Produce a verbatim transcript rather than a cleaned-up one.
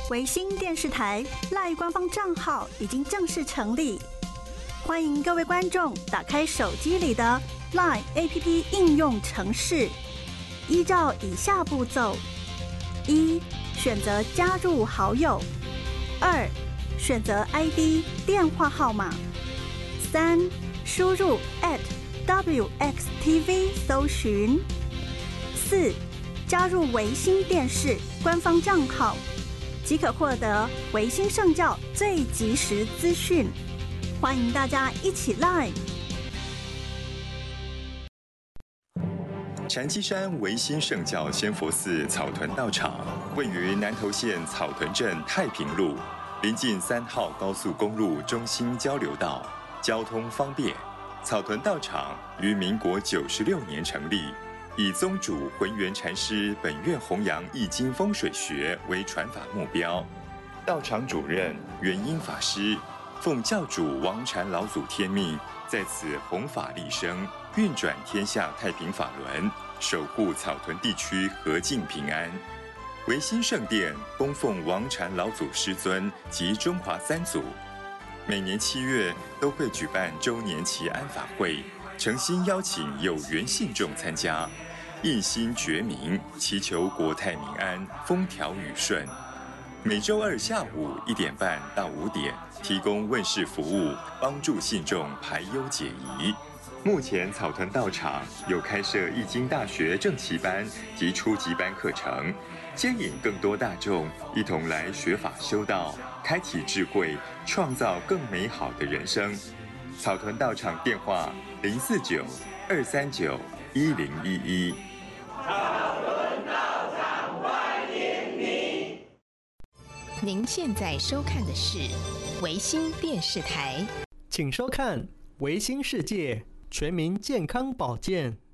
维新电视台 LINE 官方账号已经正式成立，欢迎各位观众打开手机里的 LINE A P P 应用程式，依照以下步骤：一、选择加入好友；二、选择 I D 电话号码；三、输入 at W X T V 搜寻；四、加入维新电视官方账号，即可获得维新圣教最及时资讯。欢迎大家一起来！ 禅机山维新圣教仙佛寺草屯道场位于南投县草屯镇太平路，临近三号高速公路中心交流道，交通方便。草屯道场于民国九十六年成立，以宗主浑元禅师本愿弘扬易经风水学为传法目标。道场主任元英法师奉教主王禅老祖天命，在此弘法利生，运转天下太平法轮，守护草屯地区和静平安。维新圣殿供奉王禅老祖师尊及中华三祖，每年七月都会举办周年祈安法会，诚心邀请有缘信众参加，一心觉明，祈求国泰民安，风调雨顺。每周二下午一点半到五点，提供问事服务，帮助信众排忧解疑。目前草屯道场有开设易经大学正期班及初级班课程，接引更多大众一同来学法修道，开启智慧，创造更美好的人生。草屯道场电话零四九二三九一零一一。 草屯道场欢迎你。 您现在收看的是维新电视台， 请收看维新世界全民健康保健。